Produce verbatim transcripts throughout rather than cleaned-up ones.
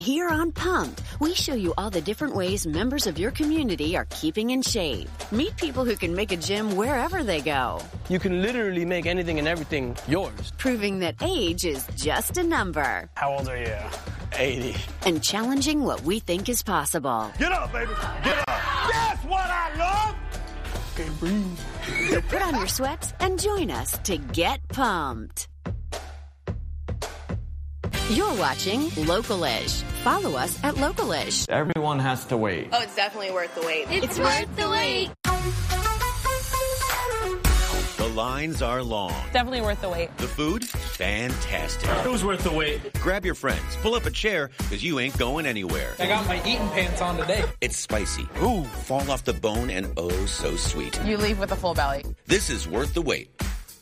Here on Pumped, we show you all the different ways members of your community are keeping in shape. Meet people who can make a gym wherever they go. You can literally make anything and everything yours. Proving that age is just a number. How old are you? eighty. And challenging what we think is possible. Get up, baby. Get up. That's what I love. Okay, breathe. So put on your sweats and join us to get pumped. You're watching Local-ish. Follow us at Local-ish. Everyone has to wait. Oh, it's definitely worth the wait. It's, it's worth the wait. The lines are long. Definitely worth the wait. The food? Fantastic. It was worth the wait. Grab your friends, pull up a chair, because you ain't going anywhere. I got my eating pants on today. It's spicy. Ooh, fall off the bone and oh so sweet. You leave with a full belly. This is worth the wait.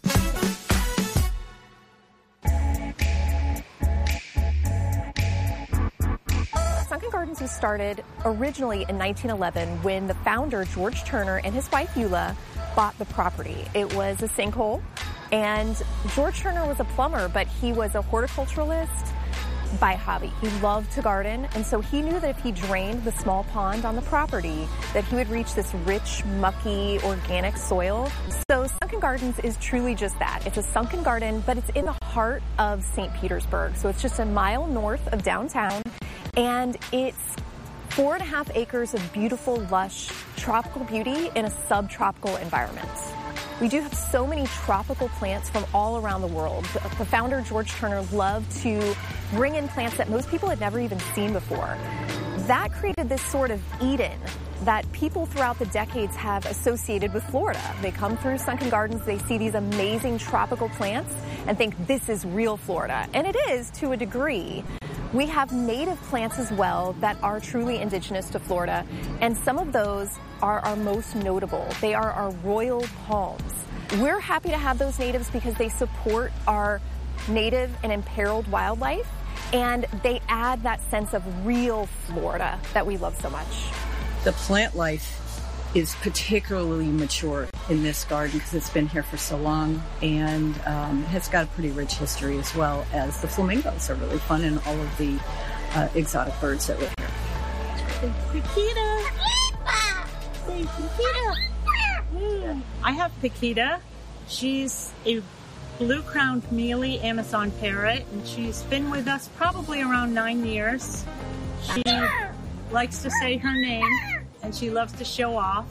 Sunken Gardens was started originally in nineteen eleven when the founder, George Turner, and his wife, Eula, bought the property. It was a sinkhole, and George Turner was a plumber, but he was a horticulturalist by hobby. He loved to garden, and so he knew that if he drained the small pond on the property, that he would reach this rich, mucky, organic soil. So Sunken Gardens is truly just that. It's a sunken garden, but it's in the heart of Saint Petersburg. So it's just a mile north of downtown, and it's four and a half acres of beautiful, lush, tropical beauty in a subtropical environment. We do have so many tropical plants from all around the world. The founder, George Turner, loved to bring in plants that most people had never even seen before. That created this sort of Eden that people throughout the decades have associated with Florida. They come through Sunken Gardens, they see these amazing tropical plants and think this is real Florida. And it is to a degree. We have native plants as well that are truly indigenous to Florida, and some of those are our most notable. They are our royal palms. We're happy to have those natives because they support our native and imperiled wildlife, and they add that sense of real Florida that we love so much. The plant life is particularly mature in this garden because it's been here for so long, and um, it's got a pretty rich history, as well as the flamingos are really fun and all of the uh, exotic birds that live here. Paquita! Say Paquita! Mm. I have Paquita. She's a blue-crowned mealy Amazon parrot, and she's been with us probably around nine years. She likes to say her name, and she loves to show off.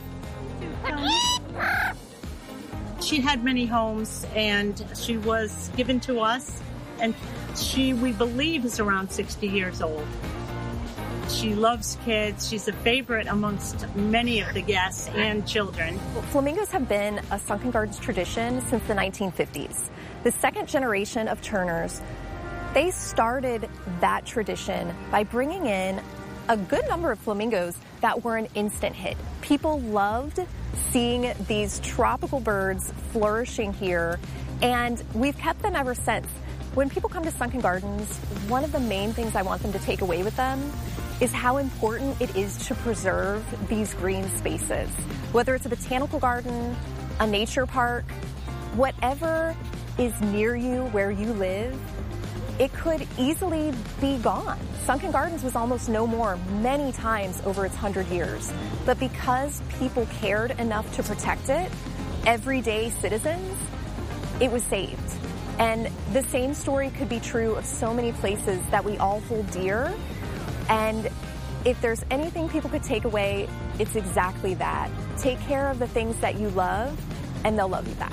She had many homes, and she was given to us, and she, we believe, is around sixty years old. She loves kids. She's a favorite amongst many of the guests and children. Flamingos have been a Sunken Gardens tradition since the nineteen fifties. The second generation of Turners, they started that tradition by bringing in a good number of flamingos that were an instant hit. People loved seeing these tropical birds flourishing here, and we've kept them ever since. When people come to Sunken Gardens, one of the main things I want them to take away with them is how important it is to preserve these green spaces. Whether it's a botanical garden, a nature park, whatever is near you where you live, it could easily be gone. Sunken Gardens was almost no more many times over its hundred years. But because people cared enough to protect it, everyday citizens, it was saved. And the same story could be true of so many places that we all hold dear. And if there's anything people could take away, it's exactly that. Take care of the things that you love, and they'll love you back.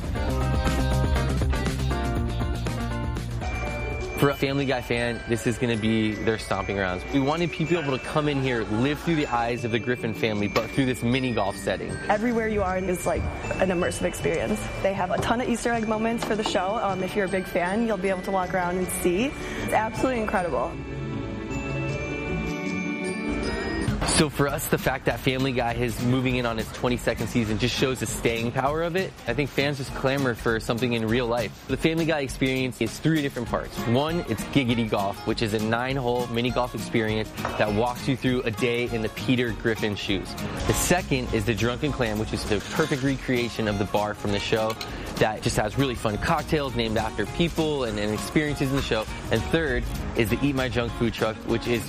For a Family Guy fan, this is going to be their stomping grounds. We wanted people able to come in here, live through the eyes of the Griffin family, but through this mini golf setting. Everywhere you are is like an immersive experience. They have a ton of Easter egg moments for the show. Um, if you're a big fan, you'll be able to walk around and see. It's absolutely incredible. So for us, the fact that Family Guy is moving in on its twenty-second season just shows the staying power of it. I think fans just clamor for something in real life. The Family Guy experience is three different parts. One, it's Giggity Golf, which is a nine-hole mini golf experience that walks you through a day in the Peter Griffin shoes. The second is the Drunken Clam, which is the perfect recreation of the bar from the show that just has really fun cocktails named after people and, and experiences in the show. And third is the Eat My Junk food truck, which is